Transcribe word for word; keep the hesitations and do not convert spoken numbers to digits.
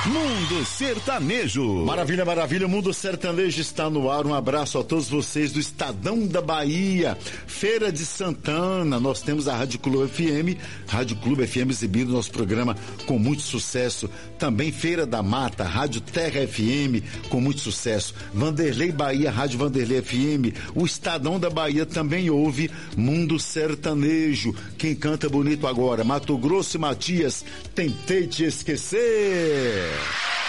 Mundo Sertanejo. Maravilha, maravilha, Mundo Sertanejo está no ar. Um abraço a todos vocês do Estadão da Bahia, Feira de Santana. Nós temos a Rádio Clube F M, Rádio Clube F M exibindo nosso programa com muito sucesso. Também Feira da Mata, Rádio Terra F M com muito sucesso. Vanderlei Bahia, Rádio Vanderlei F M. O Estadão da Bahia também ouve Mundo Sertanejo. Quem canta bonito agora? Mato Grosso e Matias, Tentei Te Esquecer.